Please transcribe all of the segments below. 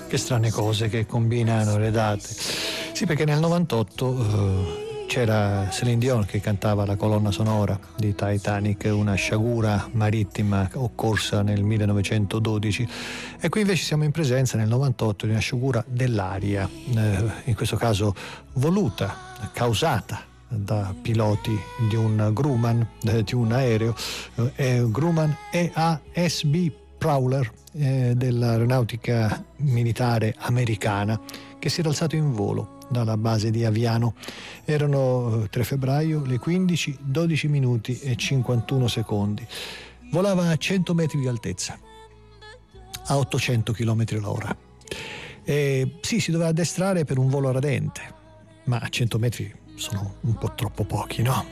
Che strane cose che combinano le date. Sì, perché nel 98 c'era Céline Dion che cantava la colonna sonora di Titanic, una sciagura marittima occorsa nel 1912, e qui invece siamo in presenza nel 98 di una sciagura dell'aria, in questo caso voluta, causata da piloti di un Grumman, di un aereo, Grumman EASB Prowler dell'aeronautica militare americana, che si era alzato in volo dalla base di Aviano. Erano 3 febbraio, le 15, 12 minuti e 51 secondi. Volava a 100 metri di altezza, a 800 km l'ora. Sì, si doveva addestrare per un volo radente, ma a 100 metri sono un po' troppo pochi, no?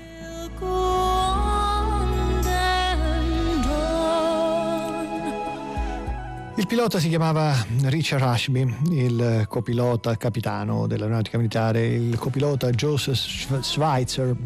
Il pilota si chiamava Richard Ashby, il copilota capitano dell'aeronautica militare, il copilota Joseph Schweitzer.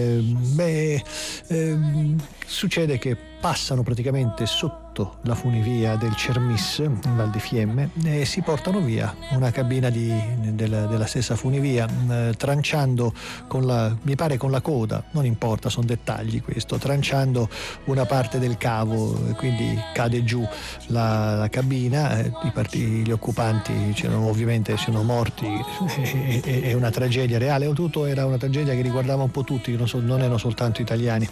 Succede che passano praticamente sotto la funivia del Cermis in Val di Fiemme e si portano via una cabina della stessa funivia, tranciando mi pare con la coda, non importa, sono dettagli questo, tranciando una parte del cavo, quindi cade giù la cabina, gli occupanti ovviamente sono morti, è una tragedia reale, oltretutto era una tragedia che riguardava un po' tutti, non erano soltanto italiani.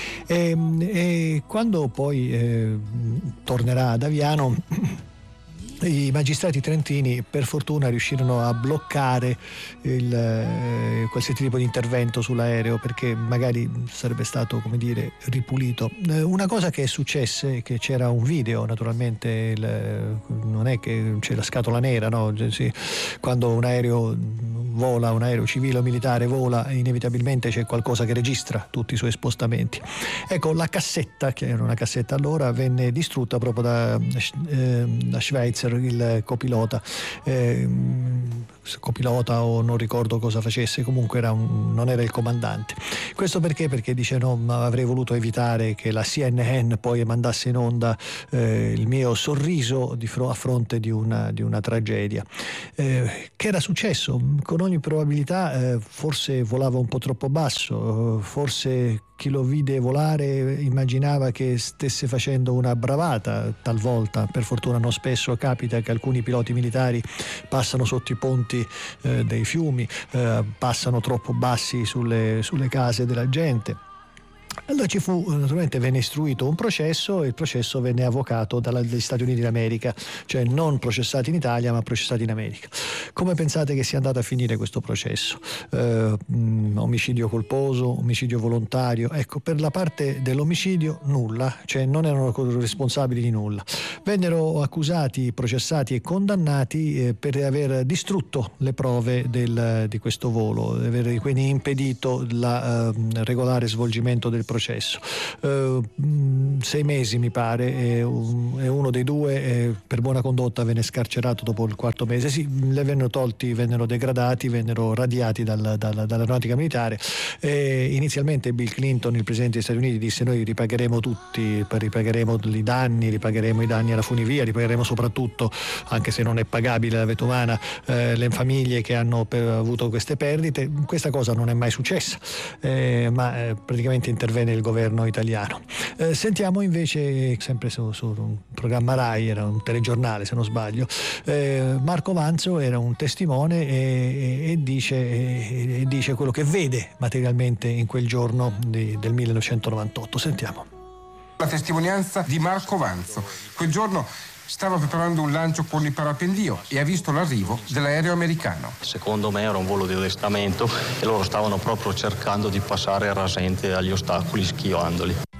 E quando poi tornerà ad Aviano, i magistrati trentini per fortuna riuscirono a bloccare qualsiasi tipo di intervento sull'aereo, perché magari sarebbe stato, ripulito. Una cosa che è successa è che c'era un video, naturalmente, non è che c'è la scatola nera, no? Sì, quando un aereo vola, un aereo civile o militare vola, inevitabilmente c'è qualcosa che registra tutti i suoi spostamenti. Ecco, la cassetta, che era una cassetta allora, venne distrutta proprio da Schweitzer, il copilota, o non ricordo cosa facesse, comunque non era il comandante. Questo perché dice: no, ma avrei voluto evitare che la CNN poi mandasse in onda il mio sorriso a fronte di una tragedia. Che era successo? Con ogni probabilità forse volava un po' troppo basso, forse chi lo vide volare immaginava che stesse facendo una bravata. Talvolta, per fortuna non spesso, capita che alcuni piloti militari passano sotto i ponti dei fiumi, passano troppo bassi sulle case della gente. Allora naturalmente venne istruito un processo, e il processo venne avocato dagli Stati Uniti d'America, cioè non processati in Italia ma processati in America. Come pensate che sia andato a finire questo processo? Omicidio colposo, omicidio volontario? Ecco, per la parte dell'omicidio nulla, cioè non erano responsabili di nulla. Vennero accusati, processati e condannati per aver distrutto le prove di questo volo, aver quindi impedito il regolare svolgimento del processo. 6 mesi mi pare, e uno dei due per buona condotta venne scarcerato dopo il 4º mese. Sì, le vennero degradati, vennero radiati dall'aeronautica militare. Inizialmente Bill Clinton, il presidente degli Stati Uniti, disse: noi ripagheremo tutti, ripagheremo i danni alla funivia, ripagheremo soprattutto, anche se non è pagabile la vita umana, le famiglie che hanno avuto queste perdite. Questa cosa non è mai successa, ma praticamente intervenne il governo italiano. Sentiamo invece, sempre su un programma Rai, era un telegiornale se non sbaglio, Marco Vanzo era un testimone e dice quello che vede materialmente in quel giorno del 1998. Sentiamo. La testimonianza di Marco Vanzo. Quel giorno stava preparando un lancio con il parapendio e ha visto l'arrivo dell'aereo americano. Secondo me era un volo di addestramento e loro stavano proprio cercando di passare rasente agli ostacoli schivandoli.